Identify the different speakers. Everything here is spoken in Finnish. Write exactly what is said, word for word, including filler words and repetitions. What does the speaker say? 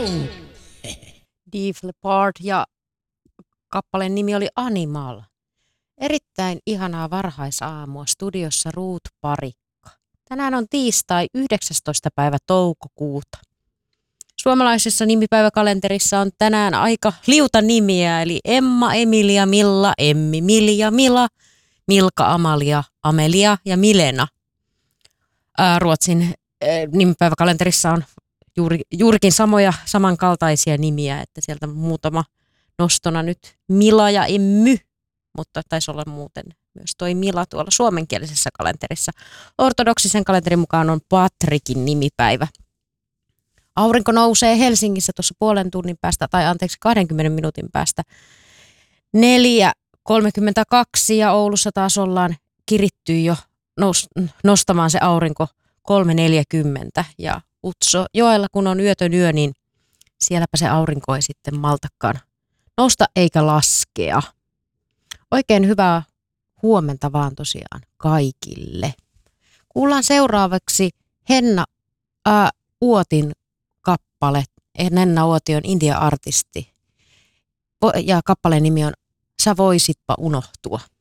Speaker 1: Def Leppard ja kappaleen nimi oli Animal. Erittäin ihanaa varhaisaamua, studiossa Ruut Parikka. Tänään on tiistai yhdeksästoista päivä toukokuuta. Suomalaisessa nimipäiväkalenterissa on tänään aika liuta nimiä, eli Emma, Emilia, Milla, Emmi, Milja, Mila, Milka, Amalia, Amelia ja Milena. Ää, Ruotsin ää, nimipäiväkalenterissa on juuri, juurikin samoja samankaltaisia nimiä, että sieltä muutama nostona nyt Mila ja Emmy, mutta taisi olla muuten myös toi Mila tuolla suomenkielisessä kalenterissa. Ortodoksisen kalenterin mukaan on Patrikin nimipäivä. Aurinko nousee Helsingissä tuossa puolen tunnin päästä, tai anteeksi kahdenkymmenen minuutin päästä, neljä kolmekymmentäkaksi ja Oulussa taas ollaan kiritty jo nostamaan se aurinko kolme neljäkymmentä ja Utsojoella kun on yötön yö, niin sielläpä se aurinko ei sitten maltakaan nousta eikä laskea. Oikein hyvää huomenta vaan tosiaan kaikille. Kuullaan seuraavaksi Henna ää, Uotin kappale. Henna Uoti on India-artisti ja kappaleen nimi on Sä voisitpa unohtua.